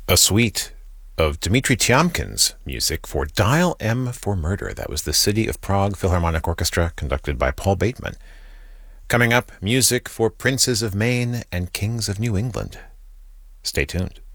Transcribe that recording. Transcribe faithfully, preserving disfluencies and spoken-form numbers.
a suite of Dmitri Tiomkin's music for Dial M for Murder. That was the City of Prague Philharmonic Orchestra, conducted by Paul Bateman. Coming up, music for Princes of Maine and Kings of New England. Stay tuned.